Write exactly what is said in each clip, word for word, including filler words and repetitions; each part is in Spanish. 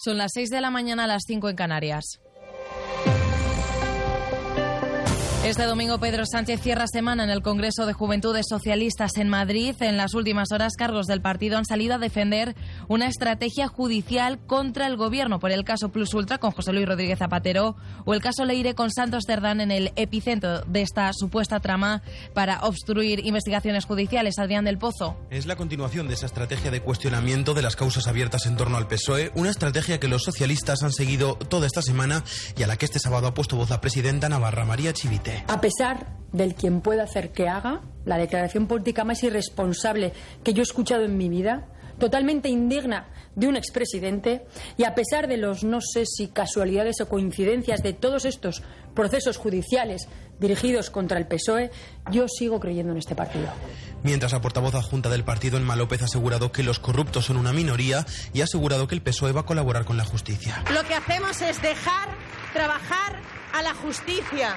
Son las seis de la mañana, a las cinco en Canarias. Este domingo Pedro Sánchez cierra semana en el Congreso de Juventudes Socialistas en Madrid. En las últimas horas, cargos del partido han salido a defender una estrategia judicial contra el Gobierno por el caso Plus Ultra con José Luis Rodríguez Zapatero o el caso Leire con Santos Cerdán en el epicentro de esta supuesta trama para obstruir investigaciones judiciales. Adrián del Pozo. Es la continuación de esa estrategia de cuestionamiento de las causas abiertas en torno al P S O E, una estrategia que los socialistas han seguido toda esta semana y a la que este sábado ha puesto voz la presidenta navarra, María Chivite. A pesar del quien pueda hacer que haga, la declaración política más irresponsable que yo he escuchado en mi vida, totalmente indigna de un expresidente, y a pesar de los no sé si casualidades o coincidencias de todos estos procesos judiciales dirigidos contra el P S O E, yo sigo creyendo en este partido. Mientras la portavoz adjunta del partido, Emma López, ha asegurado que los corruptos son una minoría y ha asegurado que el P S O E va a colaborar con la justicia. Lo que hacemos es dejar trabajar a la justicia.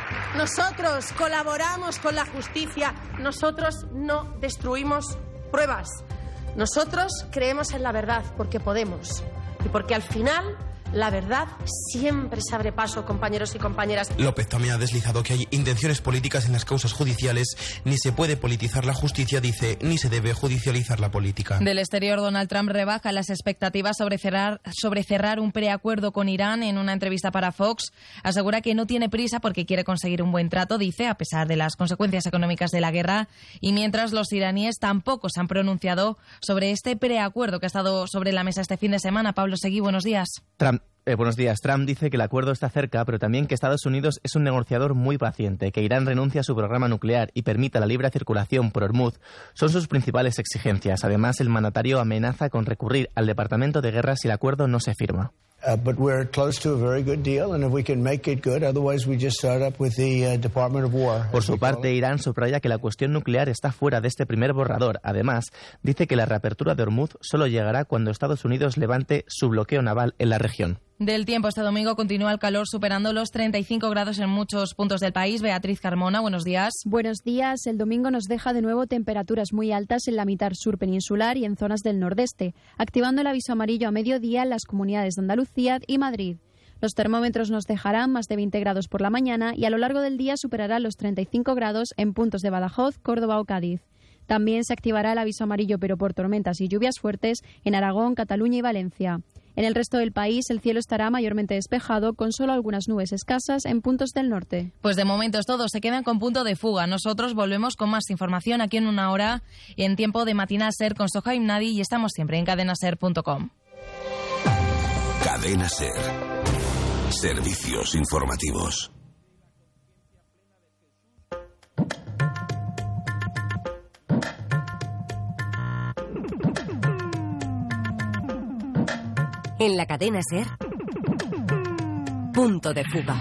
Nosotros colaboramos con la justicia, nosotros no destruimos pruebas. Nosotros creemos en la verdad porque podemos y porque al final la verdad siempre se abre paso, compañeros y compañeras. López también ha deslizado que hay intenciones políticas en las causas judiciales. Ni se puede politizar la justicia, dice, ni se debe judicializar la política. Del exterior, Donald Trump rebaja las expectativas sobre cerrar, sobre cerrar un preacuerdo con Irán. En una entrevista para Fox, asegura que no tiene prisa porque quiere conseguir un buen trato, dice, a pesar de las consecuencias económicas de la guerra. Y mientras, los iraníes tampoco se han pronunciado sobre este preacuerdo que ha estado sobre la mesa este fin de semana. Pablo Seguí, buenos días. Trump. Eh, buenos días. Trump dice que el acuerdo está cerca, pero también que Estados Unidos es un negociador muy paciente, que Irán renuncie a su programa nuclear y permita la libre circulación por Hormuz. Son sus principales exigencias. Además, el mandatario amenaza con recurrir al Departamento de Guerra si el acuerdo no se firma. Uh, but we're close to a very good deal, and if we can make it good, otherwise we just start up with the uh, Department of War. Por su parte, Irán subraya que la cuestión nuclear está fuera de este primer borrador. Además, dice que la reapertura de Hormuz solo llegará cuando Estados Unidos levante su bloqueo naval en la región. Del tiempo, este domingo continúa el calor superando los treinta y cinco grados en muchos puntos del país. Beatriz Carmona, buenos días. Buenos días. El domingo nos deja de nuevo temperaturas muy altas en la mitad sur peninsular y en zonas del nordeste, activando el aviso amarillo a mediodía en las comunidades de Andalucía y Madrid. Los termómetros nos dejarán más de veinte grados por la mañana y a lo largo del día superarán los treinta y cinco grados en puntos de Badajoz, Córdoba o Cádiz. También se activará el aviso amarillo pero por tormentas y lluvias fuertes en Aragón, Cataluña y Valencia. En el resto del país el cielo estará mayormente despejado con solo algunas nubes escasas en puntos del norte. Pues de momento es todo, se quedan con punto de fuga. Nosotros volvemos con más información aquí en una hora en tiempo de Matinal Ser con Sohaim Nadi y estamos siempre en cadena ser punto com. Cadena Ser. Servicios informativos. En la cadena Ser, punto de fuga.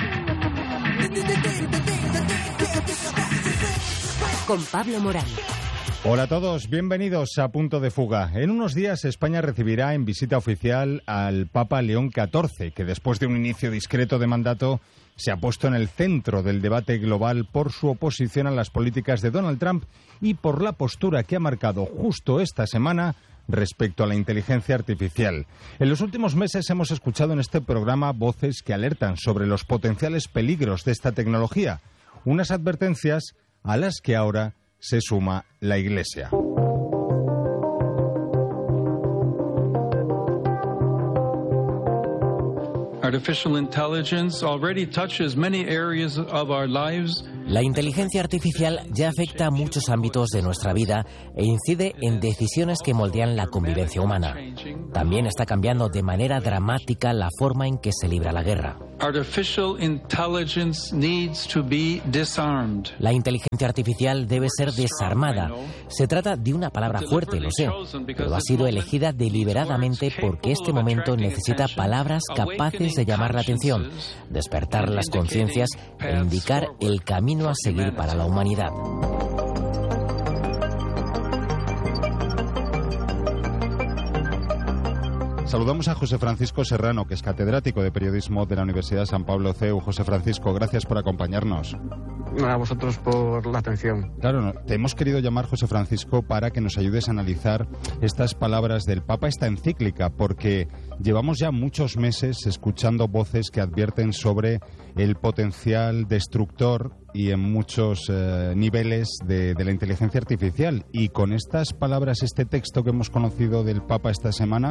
Con Pablo Morán. Hola a todos, bienvenidos a Punto de Fuga. En unos días España recibirá en visita oficial al Papa León catorce, que después de un inicio discreto de mandato se ha puesto en el centro del debate global por su oposición a las políticas de Donald Trump y por la postura que ha marcado justo esta semana respecto a la inteligencia artificial. En los últimos meses hemos escuchado en este programa voces que alertan sobre los potenciales peligros de esta tecnología, unas advertencias a las que ahora se suma la Iglesia. Artificial intelligence already touches many areas of our lives. La inteligencia artificial ya afecta a muchos ámbitos de nuestra vida e incide en decisiones que moldean la convivencia humana. También está cambiando de manera dramática la forma en que se libra la guerra. Artificial intelligence needs to be disarmed. La inteligencia artificial debe ser desarmada. Se trata de una palabra fuerte, lo sé, pero ha sido elegida deliberadamente porque este momento necesita palabras capaces de llamar la atención, despertar las conciencias e indicar el camino a seguir para la humanidad. Saludamos a José Francisco Serrano, que es catedrático de periodismo de la Universidad San Pablo C E U. José Francisco, gracias por acompañarnos. a vosotros por la atención. Claro, no, te hemos querido llamar, José Francisco, para que nos ayudes a analizar estas palabras del Papa, esta encíclica, porque llevamos ya muchos meses escuchando voces que advierten sobre el potencial destructor y en muchos eh, niveles de, de la inteligencia artificial. Y con estas palabras, este texto que hemos conocido del Papa esta semana,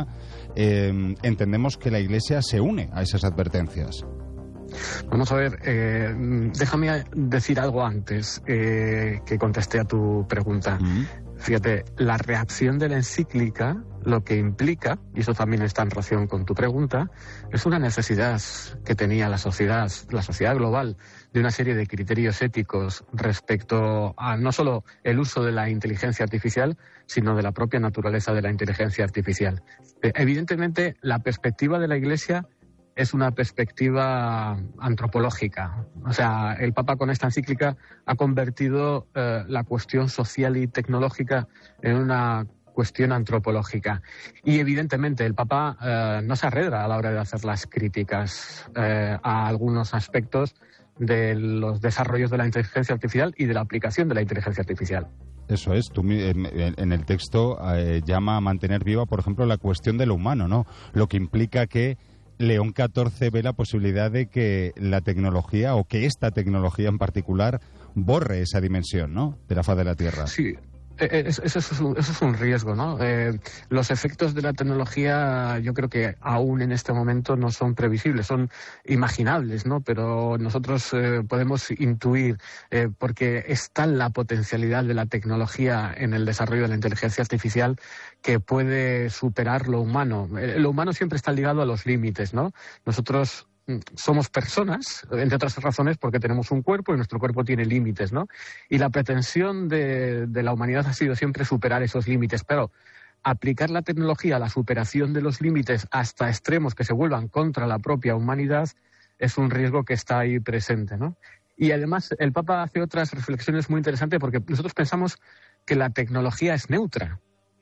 eh, entendemos que la Iglesia se une a esas advertencias. Vamos a ver, eh, déjame decir algo antes eh, que contesté a tu pregunta. Mm. Fíjate, la reacción de la encíclica lo que implica, y eso también está en relación con tu pregunta, es una necesidad que tenía la sociedad, la sociedad global, de una serie de criterios éticos respecto a no solo el uso de la inteligencia artificial, sino de la propia naturaleza de la inteligencia artificial. Eh, evidentemente, la perspectiva de la Iglesia es una perspectiva antropológica. O sea, el Papa con esta encíclica ha convertido eh, la cuestión social y tecnológica en una cuestión antropológica. Y evidentemente el Papa eh, no se arredra a la hora de hacer las críticas eh, a algunos aspectos de los desarrollos de la inteligencia artificial y de la aplicación de la inteligencia artificial. Eso es, tú en, en el texto eh, llama a mantener viva, por ejemplo, la cuestión de lo humano, ¿no? Lo que implica que León catorce ve la posibilidad de que la tecnología, o que esta tecnología en particular, borre esa dimensión, ¿no?, de la faz de la Tierra. Sí. Eso es, un, eso es un riesgo, ¿no? Eh, los efectos de la tecnología, yo creo que aún en este momento no son previsibles, son imaginables, ¿no? Pero nosotros eh, podemos intuir, eh, porque es tal la potencialidad de la tecnología en el desarrollo de la inteligencia artificial que puede superar lo humano. Eh, lo humano siempre está ligado a los límites, ¿no? Nosotros somos personas, entre otras razones porque tenemos un cuerpo y nuestro cuerpo tiene límites, ¿no? Y la pretensión de, de la humanidad ha sido siempre superar esos límites, pero aplicar la tecnología a la superación de los límites hasta extremos que se vuelvan contra la propia humanidad es un riesgo que está ahí presente, ¿no? Y además el Papa hace otras reflexiones muy interesantes porque nosotros pensamos que la tecnología es neutra.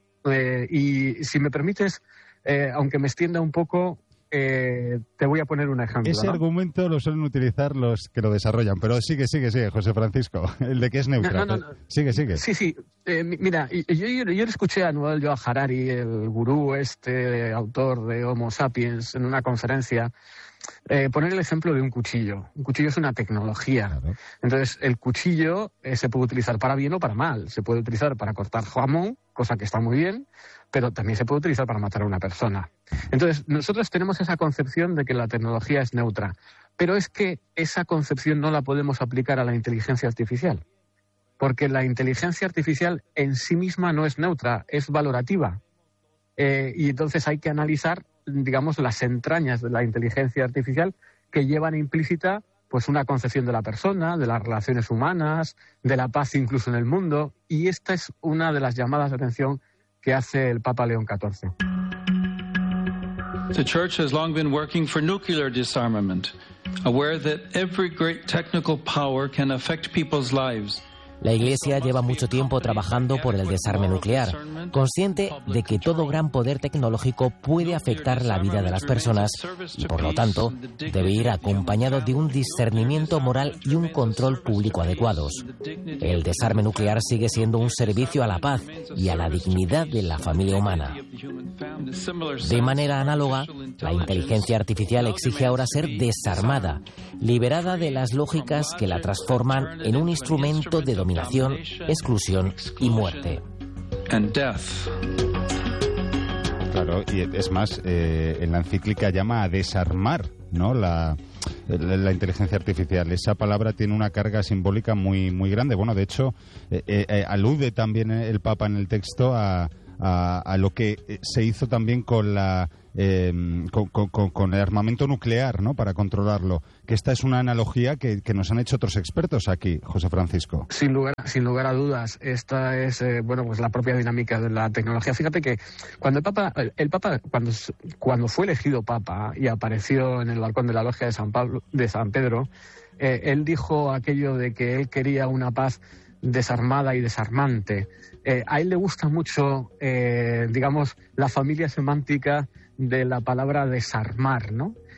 Eh, y si me permites, eh, aunque me extienda un poco, Eh, te voy a poner un ejemplo. Ese ¿no? argumento lo suelen utilizar los que lo desarrollan, pero sigue, sigue, sigue, José Francisco, el de que es neutral. No, no, no. Sigue, sigue. Sí, sí. Eh, mira, yo, yo, yo le escuché a Yuval Noah Harari, el gurú este, autor de Homo Sapiens, en una conferencia, eh, poner el ejemplo de un cuchillo. Un cuchillo es una tecnología. Claro. Entonces, el cuchillo eh, se puede utilizar para bien o para mal. Se puede utilizar para cortar jamón, cosa que está muy bien, pero también se puede utilizar para matar a una persona. Entonces, nosotros tenemos esa concepción de que la tecnología es neutra, pero es que esa concepción no la podemos aplicar a la inteligencia artificial, porque la inteligencia artificial en sí misma no es neutra, es valorativa. Eh, y entonces hay que analizar, digamos, las entrañas de la inteligencia artificial que llevan implícita pues una concepción de la persona, de las relaciones humanas, de la paz incluso en el mundo, y esta es una de las llamadas de atención que hace el Papa León catorce. The Church has long been working for nuclear disarmament, aware that every great technical power can affect people's lives. La Iglesia lleva mucho tiempo trabajando por el desarme nuclear, consciente de que todo gran poder tecnológico puede afectar la vida de las personas y, por lo tanto, debe ir acompañado de un discernimiento moral y un control público adecuados. El desarme nuclear sigue siendo un servicio a la paz y a la dignidad de la familia humana. De manera análoga, la inteligencia artificial exige ahora ser desarmada, liberada de las lógicas que la transforman en un instrumento de dominación, exclusión y muerte. Claro, y es más, eh, en la encíclica llama a desarmar, ¿no?, la, la, la inteligencia artificial. Esa palabra tiene una carga simbólica muy, muy grande. Bueno, de hecho, eh, eh, alude también el Papa en el texto a, a, a lo que se hizo también con la Eh, con, con, con el armamento nuclear, ¿no?, para controlarlo. Que esta es una analogía que, que nos han hecho otros expertos aquí, José Francisco. Sin lugar, sin lugar a dudas, esta es eh, bueno, pues la propia dinámica de la tecnología. Fíjate que cuando el Papa, el Papa cuando, cuando fue elegido Papa y apareció en el balcón de la logia de San Pablo, de San Pedro, eh, él dijo aquello de que él quería una paz desarmada y desarmante. Eh, a él le gusta mucho, eh, digamos, la familia semántica de la palabra desarmar, ¿no?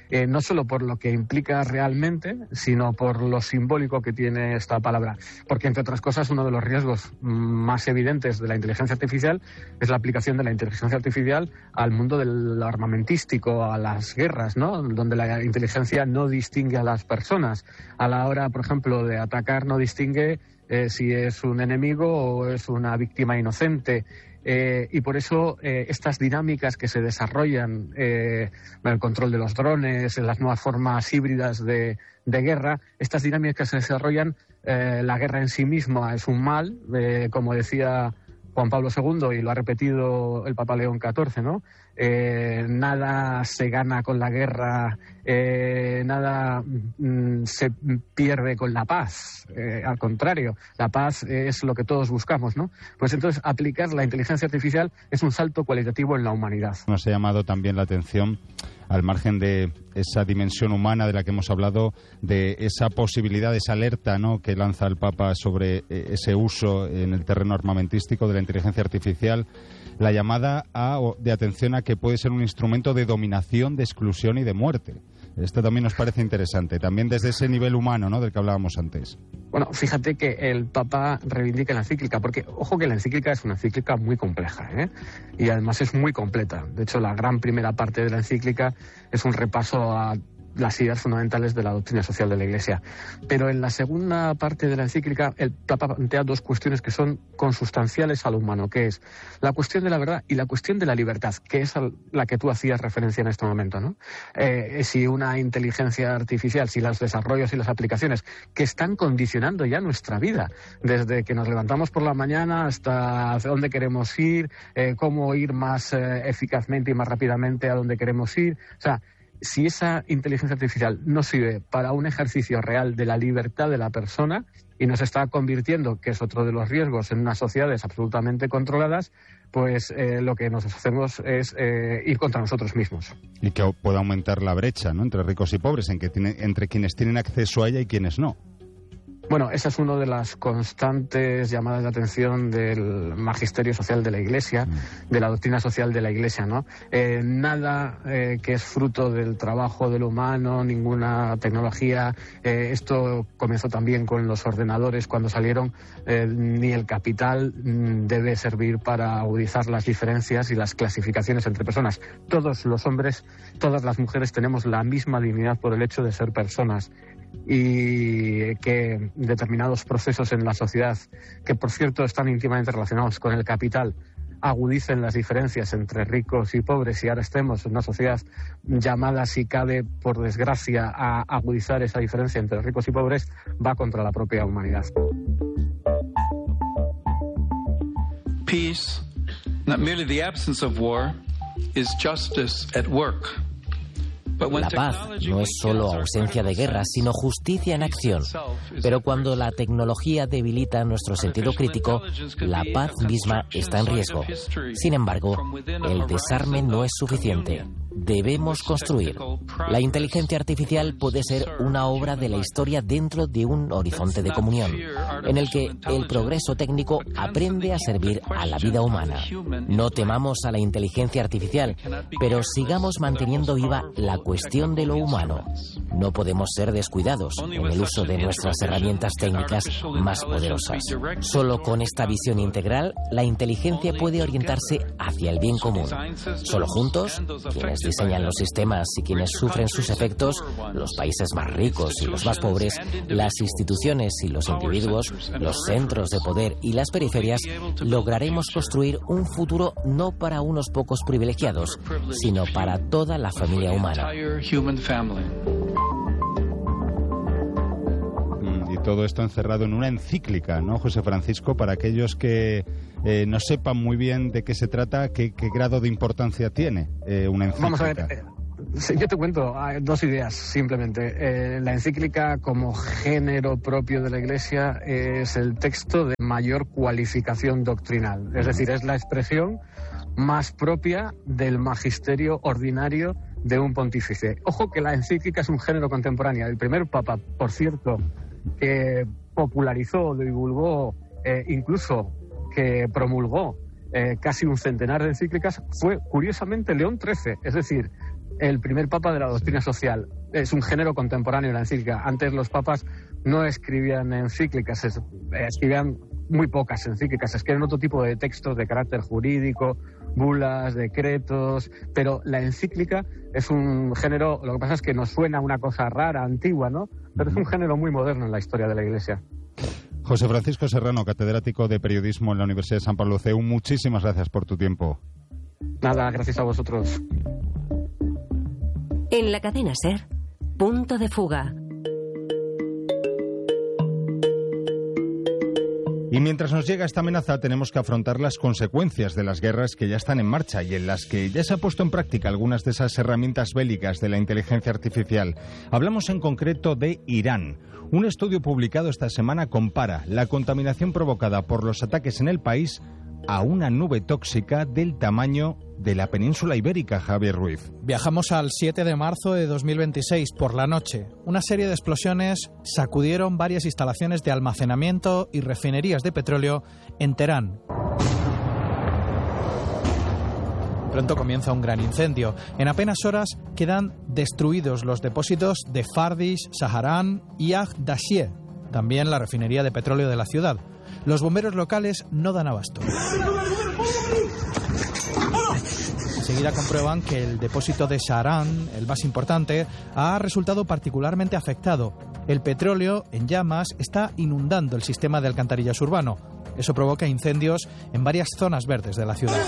eh, no solo por lo que implica realmente, sino por lo simbólico que tiene esta palabra. Porque, entre otras cosas, uno de los riesgos más evidentes de la inteligencia artificial es la aplicación de la inteligencia artificial al mundo del armamentístico, a las guerras, ¿no? Donde la inteligencia no distingue a las personas. A la hora, por ejemplo, de atacar, no distingue eh, si es un enemigo o es una víctima inocente. Eh, y por eso eh, estas dinámicas que se desarrollan eh, en el control de los drones, en las nuevas formas híbridas de, de guerra, estas dinámicas que se desarrollan, eh, la guerra en sí misma es un mal, eh, como decía Juan Pablo segundo y lo ha repetido el Papa León catorce, ¿no? Eh, nada se gana con la guerra, eh, nada mm, se pierde con la paz, eh, al contrario, la paz es lo que todos buscamos, ¿no? Pues entonces aplicar la inteligencia artificial es un salto cualitativo en la humanidad. Nos ha llamado también la atención, al margen de esa dimensión humana de la que hemos hablado, de esa posibilidad, esa alerta, ¿no?, que lanza el Papa sobre ese uso en el terreno armamentístico de la inteligencia artificial, la llamada a, de atención a que puede ser un instrumento de dominación, de exclusión y de muerte. Esto también nos parece interesante, también desde ese nivel humano, ¿no?, del que hablábamos antes. Bueno, fíjate que el Papa reivindica la encíclica, porque ojo que la encíclica es una encíclica muy compleja, ¿eh? Y además es muy completa. De hecho, la gran primera parte de la encíclica es un repaso a las ideas fundamentales de la doctrina social de la Iglesia. Pero en la segunda parte de la encíclica el Papa plantea dos cuestiones que son consustanciales a lo humano, que es la cuestión de la verdad y la cuestión de la libertad, que es a la que tú hacías referencia en este momento, ¿no? Eh, si una inteligencia artificial, si los desarrollos y las aplicaciones que están condicionando ya nuestra vida, desde que nos levantamos por la mañana hasta hacia dónde queremos ir, eh, cómo ir más eh, eficazmente y más rápidamente a dónde queremos ir, o sea, si esa inteligencia artificial no sirve para un ejercicio real de la libertad de la persona y nos está convirtiendo, que es otro de los riesgos, en unas sociedades absolutamente controladas, pues eh, lo que nos hacemos es eh, ir contra nosotros mismos. Y que pueda aumentar la brecha, ¿no?, entre ricos y pobres, en que tiene, entre quienes tienen acceso a ella y quienes no. Bueno, esa es una de las constantes llamadas de atención del magisterio social de la Iglesia, mm. de la doctrina social de la Iglesia, ¿no? Eh, nada eh, que es fruto del trabajo del humano, ninguna tecnología. Eh, esto comenzó también con los ordenadores cuando salieron. Eh, ni el capital mm, debe servir para agudizar las diferencias y las clasificaciones entre personas. Todos los hombres, todas las mujeres tenemos la misma dignidad por el hecho de ser personas. Y que determinados procesos en la sociedad, que por cierto están íntimamente relacionados con el capital, agudicen las diferencias entre ricos y pobres, y ahora estemos en una sociedad llamada, si cabe, por desgracia, a agudizar esa diferencia entre ricos y pobres, va contra la propia humanidad. Peace, not merely the absence of war, is justice at work. La paz no es solo ausencia de guerra, sino justicia en acción. Pero cuando la tecnología debilita nuestro sentido crítico, la paz misma está en riesgo. Sin embargo, el desarme no es suficiente. Debemos construir. La inteligencia artificial puede ser una obra de la historia dentro de un horizonte de comunión, en el que el progreso técnico aprende a servir a la vida humana. No temamos a la inteligencia artificial, pero sigamos manteniendo viva la cuestión de lo humano. No podemos ser descuidados en el uso de nuestras herramientas técnicas más poderosas. Solo con esta visión integral, la inteligencia puede orientarse hacia el bien común. Solo juntos, quienes diseñan los sistemas y quienes sufren sus efectos, los países más ricos y los más pobres, las instituciones y los individuos, los centros de poder y las periferias, lograremos construir un futuro no para unos pocos privilegiados, sino para toda la familia humana. Y todo esto encerrado en una encíclica, ¿no, José Francisco? Para aquellos que eh, no sepan muy bien de qué se trata, qué, qué grado de importancia tiene eh, una encíclica. Vamos a ver, eh, yo te cuento eh, dos ideas, simplemente. Eh, la encíclica, como género propio de la Iglesia, eh, es el texto de mayor cualificación doctrinal. Es decir, es la expresión más propia del magisterio ordinario de un pontífice. Ojo que la encíclica es un género contemporáneo. El primer papa, por cierto, que popularizó, divulgó, eh, incluso que promulgó eh, casi un centenar de encíclicas, fue curiosamente León trece. Es decir, el primer papa de la doctrina social. Es un género contemporáneo la encíclica. Antes los papas no escribían encíclicas, es, escribían muy pocas encíclicas, escribían otro tipo de textos de carácter jurídico, bulas, decretos, pero la encíclica es un género, lo que pasa es que nos suena una cosa rara, antigua, ¿no? Pero es un género muy moderno en la historia de la Iglesia. José Francisco Serrano, catedrático de Periodismo en la Universidad de San Pablo C E U, muchísimas gracias por tu tiempo. Nada, gracias a vosotros. En la cadena SER, Punto de Fuga. Y mientras nos llega esta amenaza, tenemos que afrontar las consecuencias de las guerras que ya están en marcha y en las que ya se ha puesto en práctica algunas de esas herramientas bélicas de la inteligencia artificial. Hablamos en concreto de Irán. Un estudio publicado esta semana compara la contaminación provocada por los ataques en el país a una nube tóxica del tamaño de la península ibérica, Javier Ruiz. Viajamos al siete de marzo de dos mil veintiséis por la noche. Una serie de explosiones sacudieron varias instalaciones de almacenamiento y refinerías de petróleo en Teherán. Pronto comienza un gran incendio. En apenas horas quedan destruidos los depósitos de Fardish, Saharan y Agdashie, también la refinería de petróleo de la ciudad. Los bomberos locales no dan abasto. Enseguida comprueban que el depósito de Saharan, el más importante, ha resultado particularmente afectado. El petróleo en llamas está inundando el sistema de alcantarillas urbano. Eso provoca incendios en varias zonas verdes de la ciudad.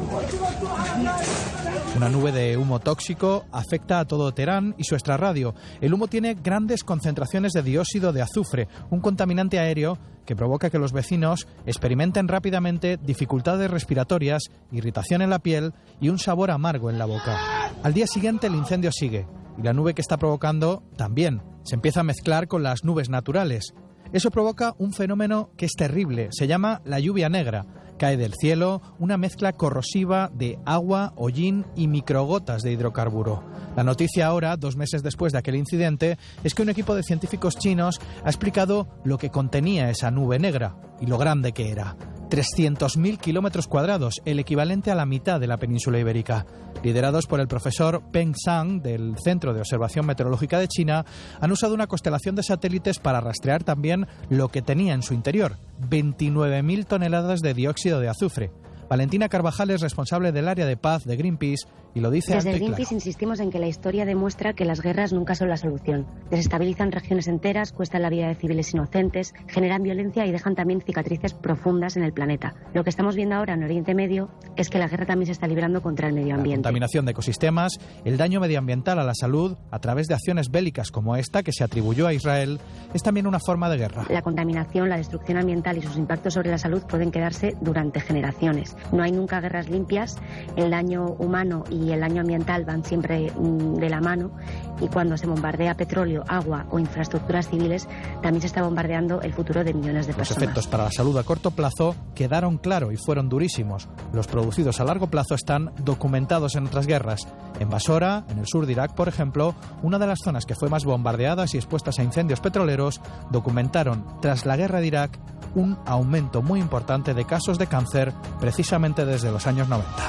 Una nube de humo tóxico afecta a todo Teherán y su extrarradio. El humo tiene grandes concentraciones de dióxido de azufre, un contaminante aéreo que provoca que los vecinos experimenten rápidamente dificultades respiratorias, irritación en la piel y un sabor amargo en la boca. Al día siguiente el incendio sigue y la nube que está provocando también se empieza a mezclar con las nubes naturales. Eso provoca un fenómeno que es terrible, se llama la lluvia negra. Cae del cielo una mezcla corrosiva de agua, hollín y microgotas de hidrocarburo. La noticia ahora, dos meses después de aquel incidente, es que un equipo de científicos chinos ha explicado lo que contenía esa nube negra y lo grande que era. trescientos mil kilómetros cuadrados, el equivalente a la mitad de la península ibérica. Liderados por el profesor Peng Zhang del Centro de Observación Meteorológica de China, han usado una constelación de satélites para rastrear también lo que tenía en su interior, veintinueve mil toneladas de dióxido de azufre. Valentina Carvajal es responsable del área de paz de Greenpeace y lo dice Desde alto y Greenpeace claro. Insistimos en que la historia demuestra que las guerras nunca son la solución. Desestabilizan regiones enteras, cuestan la vida de civiles inocentes, generan violencia y dejan también cicatrices profundas en el planeta. Lo que estamos viendo ahora en Oriente Medio es que la guerra también se está librando contra el medio ambiente. La contaminación de ecosistemas, el daño medioambiental a la salud a través de acciones bélicas como esta que se atribuyó a Israel es también una forma de guerra. La contaminación, la destrucción ambiental y sus impactos sobre la salud pueden quedarse durante generaciones. No hay nunca guerras limpias, el daño humano y el daño ambiental van siempre de la mano y cuando se bombardea petróleo, agua o infraestructuras civiles también se está bombardeando el futuro de millones de personas. Los efectos para la salud a corto plazo quedaron claros y fueron durísimos. Los producidos a largo plazo están documentados en otras guerras. En Basora, en el sur de Irak, por ejemplo, una de las zonas que fue más bombardeadas y expuestas a incendios petroleros, documentaron tras la guerra de Irak un aumento muy importante de casos de cáncer precisamente desde los años noventa.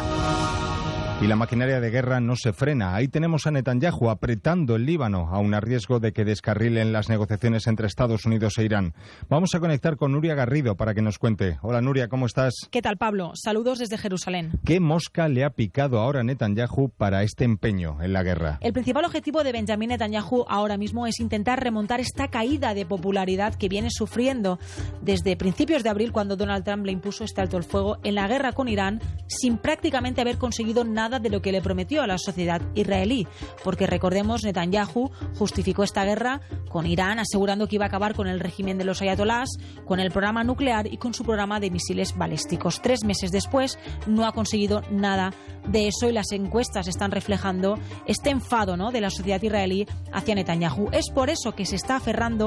Y la maquinaria de guerra no se frena. Ahí tenemos a Netanyahu apretando el Líbano, aun a riesgo de que descarrilen las negociaciones entre Estados Unidos e Irán. Vamos a conectar con Nuria Garrido para que nos cuente. Hola Nuria, ¿cómo estás? ¿Qué tal, Pablo? Saludos desde Jerusalén. ¿Qué mosca le ha picado ahora a Netanyahu para este empeño en la guerra? El principal objetivo de Benjamin Netanyahu ahora mismo es intentar remontar esta caída de popularidad que viene sufriendo desde principios de abril, cuando Donald Trump le impuso este alto el fuego en la guerra con Irán, sin prácticamente haber conseguido nada de lo que le prometió a la sociedad israelí, porque recordemos, Netanyahu justificó esta guerra con Irán asegurando que iba a acabar con el régimen de los ayatolás, con el programa nuclear y con su programa de misiles balísticos. Tres meses después no ha conseguido nada de eso y las encuestas están reflejando este enfado, ¿no?, de la sociedad israelí hacia Netanyahu. Es por eso que se está aferrando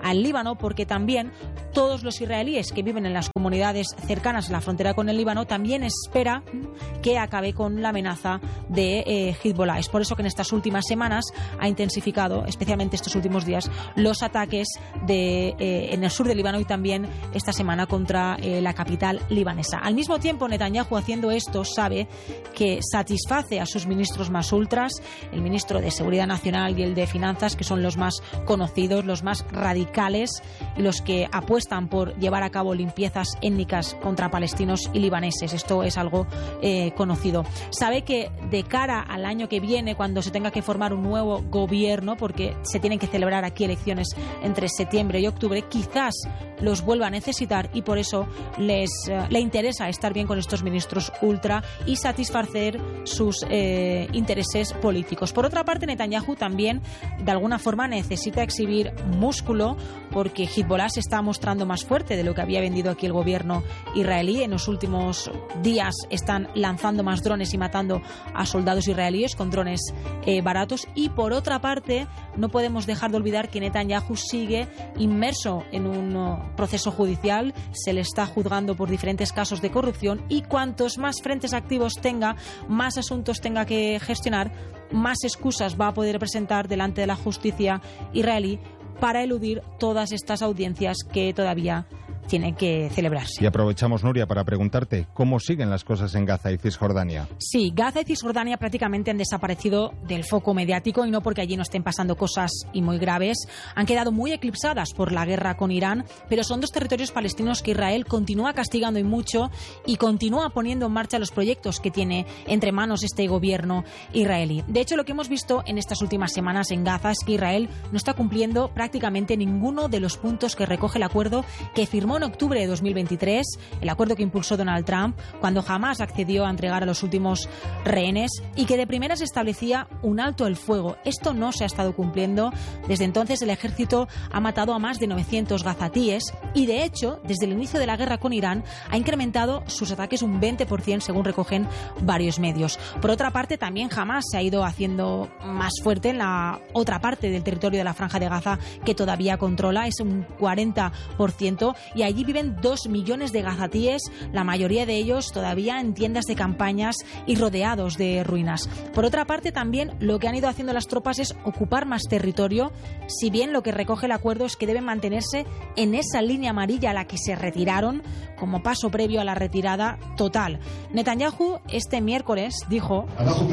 al Líbano, porque también todos los israelíes que viven en las comunidades cercanas a la frontera con el Líbano también espera que acabe con la amenaza de eh, Hezbollah. Es por eso que en estas últimas semanas ha intensificado, especialmente estos últimos días, los ataques de, eh, en el sur del Líbano y también esta semana contra eh, la capital libanesa. Al mismo tiempo, Netanyahu, haciendo esto, sabe que satisface a sus ministros más ultras, el ministro de Seguridad Nacional y el de Finanzas, que son los más conocidos, los más radicales y los que apuestan por llevar a cabo limpiezas étnicas contra palestinos y libaneses. Esto es algo eh, conocido. Sabe que de cara al año que viene, cuando se tenga que formar un nuevo gobierno, porque se tienen que celebrar aquí elecciones entre septiembre y octubre, quizás los vuelva a necesitar y por eso les uh, le interesa estar bien con estos ministros ultra y satisfacer sus eh, intereses políticos. Por otra parte, Netanyahu también de alguna forma necesita exhibir músculo, porque Hezbollah se está mostrando más fuerte de lo que había vendido aquí el gobierno israelí. En los últimos días están lanzando más drones y matando a soldados israelíes con drones eh, baratos. Y por otra parte, no podemos dejar de olvidar que Netanyahu sigue inmerso en un uh, proceso judicial. Se le está juzgando por diferentes casos de corrupción y cuantos más frentes activos tenga, más asuntos tenga que gestionar, más excusas va a poder presentar delante de la justicia israelí para eludir todas estas audiencias que todavía tienen que celebrarse. Y aprovechamos, Nuria, para preguntarte cómo siguen las cosas en Gaza y Cisjordania. Sí, Gaza y Cisjordania prácticamente han desaparecido del foco mediático, y no porque allí no estén pasando cosas y muy graves. Han quedado muy eclipsadas por la guerra con Irán, pero son dos territorios palestinos que Israel continúa castigando y mucho, y continúa poniendo en marcha los proyectos que tiene entre manos este gobierno israelí. De hecho, lo que hemos visto en estas últimas semanas en Gaza es que Israel no está cumpliendo prácticamente ninguno de los puntos que recoge el acuerdo que firmó en octubre de dos mil veintitrés, el acuerdo que impulsó Donald Trump cuando Hamas accedió a entregar a los últimos rehenes y que de primeras establecía un alto el fuego. Esto no se ha estado cumpliendo. Desde entonces el ejército ha matado a más de novecientos gazatíes y, de hecho, desde el inicio de la guerra con Irán ha incrementado sus ataques un veinte por ciento, según recogen varios medios. Por otra parte, también Hamas se ha ido haciendo más fuerte en la otra parte del territorio de la Franja de Gaza que todavía controla, es un cuarenta por ciento, y allí viven dos millones de gazatíes, la mayoría de ellos todavía en tiendas de campañas y rodeados de ruinas. Por otra parte, también lo que han ido haciendo las tropas es ocupar más territorio, si bien lo que recoge el acuerdo es que deben mantenerse en esa línea amarilla a la que se retiraron como paso previo a la retirada total. Netanyahu este miércoles dijo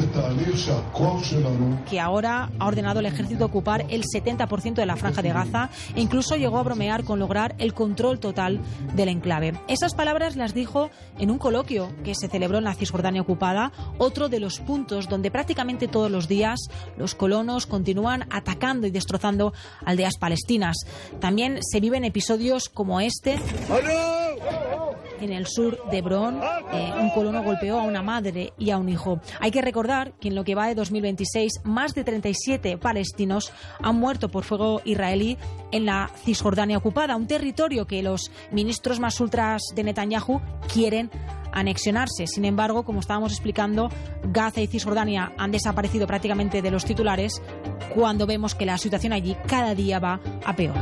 que ahora ha ordenado al ejército ocupar el setenta por ciento de la Franja de Gaza e incluso llegó a bromear con lograr el control total del enclave. Esas palabras las dijo en un coloquio que se celebró en la Cisjordania ocupada, otro de los puntos donde prácticamente todos los días los colonos continúan atacando y destrozando aldeas palestinas. También se viven episodios como este. En el sur de Hebrón, eh, un colono golpeó a una madre y a un hijo. Hay que recordar que en lo que va de dos mil veintiséis, más de treinta y siete palestinos han muerto por fuego israelí en la Cisjordania ocupada, un territorio que los ministros más ultras de Netanyahu quieren anexionarse. Sin embargo, como estábamos explicando, Gaza y Cisjordania han desaparecido prácticamente de los titulares cuando vemos que la situación allí cada día va a peor.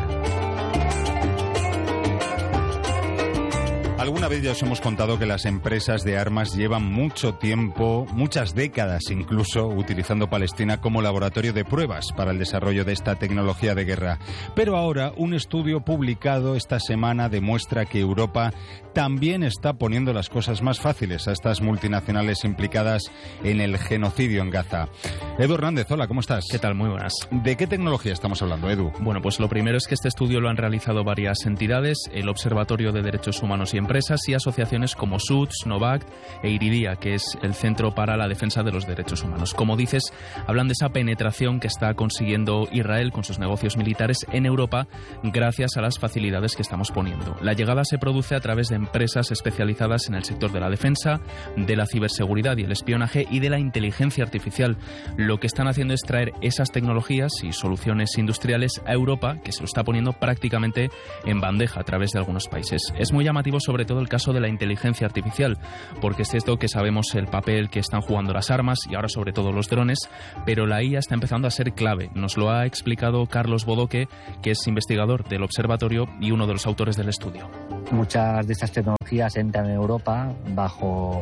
Alguna vez ya os hemos contado que las empresas de armas llevan mucho tiempo, muchas décadas incluso, utilizando Palestina como laboratorio de pruebas para el desarrollo de esta tecnología de guerra. Pero ahora un estudio publicado esta semana demuestra que Europa también está poniendo las cosas más fáciles a estas multinacionales implicadas en el genocidio en Gaza. Edu Hernández, hola, ¿cómo estás? ¿Qué tal? Muy buenas. ¿De qué tecnología estamos hablando, Edu? Bueno, pues lo primero es que este estudio lo han realizado varias entidades, el Observatorio de Derechos Humanos y Empresas y asociaciones como SUDS, Novact e Iridia, que es el Centro para la Defensa de los Derechos Humanos. Como dices, hablan de esa penetración que está consiguiendo Israel con sus negocios militares en Europa gracias a las facilidades que estamos poniendo. La llegada se produce a través de empresas especializadas en el sector de la defensa, de la ciberseguridad y el espionaje y de la inteligencia artificial. Lo que están haciendo es traer esas tecnologías y soluciones industriales a Europa, que se lo está poniendo prácticamente en bandeja a través de algunos países. Es muy llamativo sobre sobre todo el caso de la inteligencia artificial, porque es esto que sabemos el papel que están jugando las armas y ahora sobre todo los drones, pero la I A está empezando a ser clave. Nos lo ha explicado Carlos Bodoque, que es investigador del observatorio y uno de los autores del estudio. Muchas de estas tecnologías entran en Europa bajo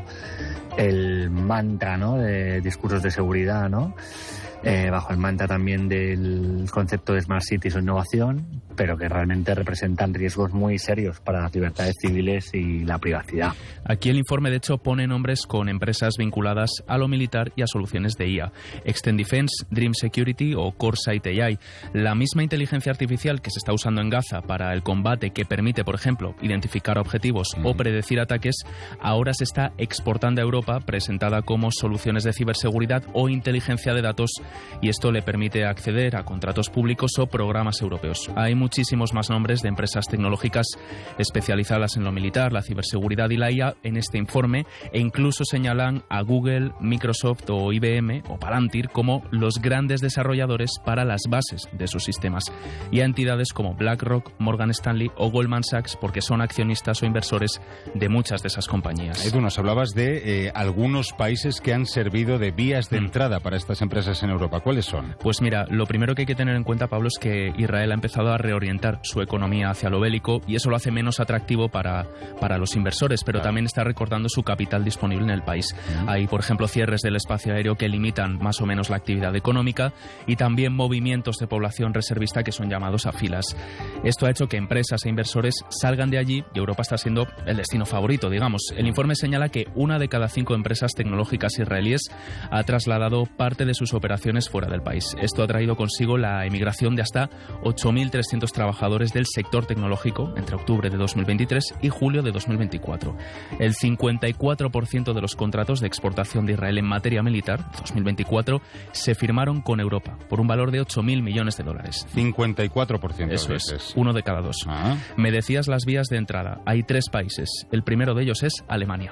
el mantra, ¿no?, de discursos de seguridad, ¿no? Eh, bajo el mantra también del concepto de Smart Cities o innovación, pero que realmente representan riesgos muy serios para las libertades civiles y la privacidad. Aquí el informe, de hecho, pone nombres con empresas vinculadas a lo militar y a soluciones de I A. Extend Defense, Dream Security o CoreSight A I. La misma inteligencia artificial que se está usando en Gaza para el combate, que permite, por ejemplo, identificar objetivos mm. o predecir ataques, ahora se está exportando a Europa, presentada como soluciones de ciberseguridad o inteligencia de datos, y esto le permite acceder a contratos públicos o programas europeos. Hay muchísimos más nombres de empresas tecnológicas especializadas en lo militar, la ciberseguridad y la I A en este informe, e incluso señalan a Google, Microsoft o I B M o Palantir como los grandes desarrolladores para las bases de sus sistemas, y a entidades como BlackRock, Morgan Stanley o Goldman Sachs, porque son accionistas o inversores de muchas de esas compañías. Edu, nos hablabas de eh, algunos países que han servido de vías de mm. entrada para estas empresas en Europa. ¿Cuáles son? Pues mira, lo primero que hay que tener en cuenta, Pablo, es que Israel ha empezado a reorientar su economía hacia lo bélico, y eso lo hace menos atractivo para, para los inversores, pero claro, también está recortando su capital disponible en el país. Uh-huh. Hay, por ejemplo, cierres del espacio aéreo que limitan más o menos la actividad económica, y también movimientos de población reservista que son llamados a filas. Esto ha hecho que empresas e inversores salgan de allí, y Europa está siendo el destino favorito, digamos. El informe señala que una de cada cinco empresas tecnológicas israelíes ha trasladado parte de sus operaciones fuera del país. Esto ha traído consigo la emigración de hasta ocho mil trescientos trabajadores del sector tecnológico entre octubre de dos mil veintitrés y julio de dos mil veinticuatro. El cincuenta y cuatro por ciento de los contratos de exportación de Israel en materia militar dos mil veinticuatro se firmaron con Europa por un valor de ocho mil millones de dólares. cincuenta y cuatro por ciento. Eso es, uno de cada dos. Ah. Me decías las vías de entrada. Hay tres países. El primero de ellos es Alemania.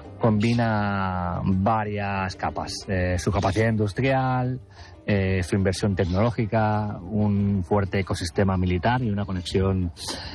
Combina varias capas. Eh, su capacidad industrial, Eh, su inversión tecnológica, un fuerte ecosistema militar y una conexión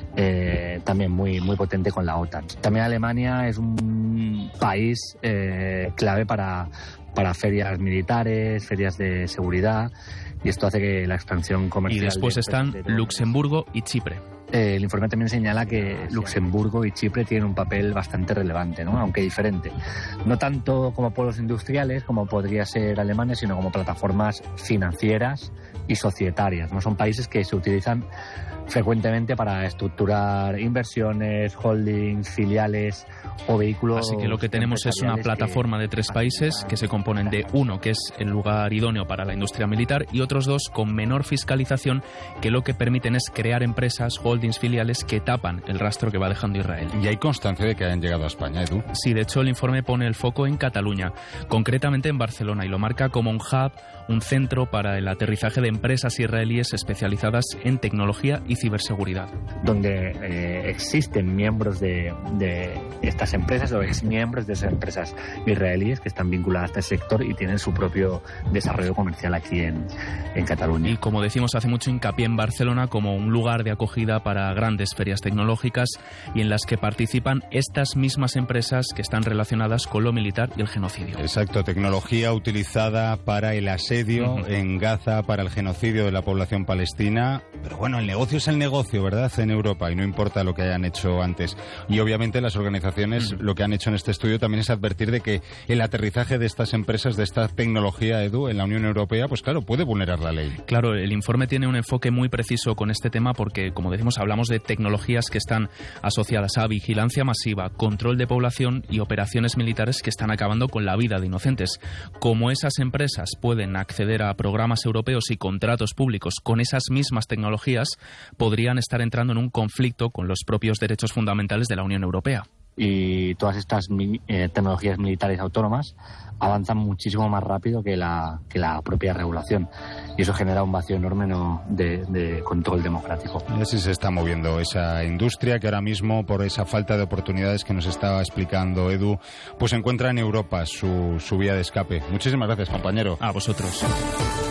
eh, también muy, muy potente con la OTAN. También Alemania es un país eh, clave para, para ferias militares, ferias de seguridad, y esto hace que la expansión comercial... Y después de, están de, de, Luxemburgo y Chipre. Eh, el informe también señala que Luxemburgo y Chipre tienen un papel bastante relevante, ¿no?, aunque diferente. No tanto como polos industriales, como podría ser Alemania, sino como plataformas financieras y societarias, ¿no? Son países que se utilizan frecuentemente para estructurar inversiones, holdings, filiales o vehículos. Así que lo que tenemos es una plataforma de tres países que se componen de uno, que es el lugar idóneo para la industria militar, y otros dos con menor fiscalización, que lo que permiten es crear empresas, holdings, filiales que tapan el rastro que va dejando Israel. ¿Y hay constancia de que hayan llegado a España, Edu? Sí, de hecho el informe pone el foco en Cataluña, concretamente en Barcelona, y lo marca como un hub, un centro para el aterrizaje de empresas israelíes especializadas en tecnología y ciberseguridad. Donde eh, existen miembros de, de estas empresas o ex miembros de esas empresas israelíes que están vinculadas a este sector y tienen su propio desarrollo comercial aquí en, en Cataluña. Y como decimos, hace mucho hincapié en Barcelona como un lugar de acogida para grandes ferias tecnológicas y en las que participan estas mismas empresas que están relacionadas con lo militar y el genocidio. Exacto, tecnología utilizada para el asedio uh-huh. en Gaza, para el genocidio de la población palestina. Pero bueno, el negocio es el negocio, ¿verdad?, en Europa, y no importa lo que hayan hecho antes. Y obviamente las organizaciones uh-huh. lo que han hecho en este estudio también es advertir de que el aterrizaje de estas empresas, de esta tecnología, Edu, en la Unión Europea, pues claro, puede vulnerar la ley. Claro, el informe tiene un enfoque muy preciso con este tema porque, como decimos, hablamos de tecnologías que están asociadas a vigilancia masiva, control de población y operaciones militares que están acabando con la vida de inocentes. Como esas empresas pueden acceder a programas europeos y contratos públicos con esas mismas tecnologías, podrían estar entrando en un conflicto con los propios derechos fundamentales de la Unión Europea. Y todas estas eh, tecnologías militares autónomas avanzan muchísimo más rápido que la, que la propia regulación, y eso genera un vacío enorme, ¿no?, de, de control democrático. Y así se está moviendo esa industria que ahora mismo, por esa falta de oportunidades que nos estaba explicando Edu, pues encuentra en Europa su, su vía de escape. Muchísimas gracias, compañero. A vosotros.